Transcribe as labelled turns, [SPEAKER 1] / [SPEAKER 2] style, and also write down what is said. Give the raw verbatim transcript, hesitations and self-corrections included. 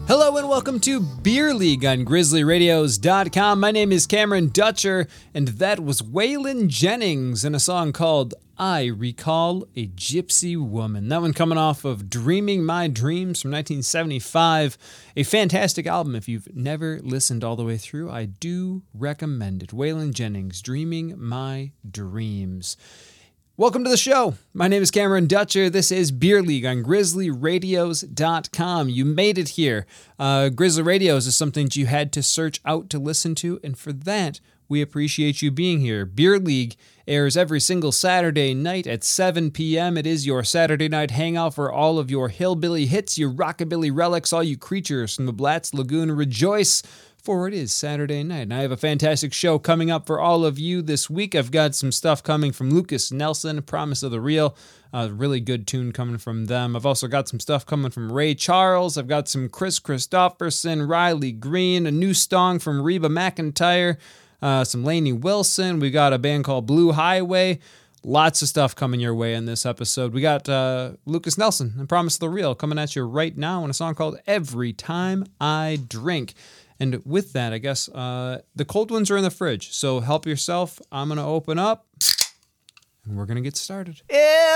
[SPEAKER 1] Hello and welcome to Beer League on Grizzly Radios dot com. My name is Cameron Dutcher, and that was Waylon Jennings in a song called I Recall a Gypsy Woman. That one coming off of Dreaming My Dreams from nineteen seventy-five. A fantastic album. If you've never listened all the way through, I do recommend it. Waylon Jennings, Dreaming My Dreams. Welcome to the show. My name is Cameron Dutcher. This is Beer League on Grizzly Radios dot com. You made it here. Uh, Grizzly Radios is something that you had to search out to listen to, and for that, we appreciate you being here. Beer League airs every single Saturday night at seven p.m. It is your Saturday night hangout for all of your hillbilly hits, your rockabilly relics, all you creatures from the Blatz Lagoon. Rejoice, for it is Saturday night. And I have a fantastic show coming up for all of you this week. I've got some stuff coming from Lukas Nelson, Promise of the Real. A really good tune coming from them. I've also got some stuff coming from Ray Charles. I've got some Chris Christopherson, Riley Green, a new song from Reba McEntire, uh, some Lainey Wilson. We got a band called Blue Highway. Lots of stuff coming your way in this episode. We got uh, Lukas Nelson and Promise of the Real coming at you right now in a song called Every Time I Drink. And with that, I guess uh, the cold ones are in the fridge, so help yourself. I'm going to open up, and we're going to get started.